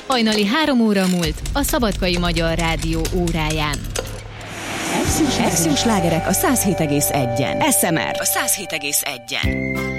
Hajnali 3 óra múlt a Szabadkai Magyar Rádió óráján. Extrém slágerek a 107,1-en. SMR a 107,1-en.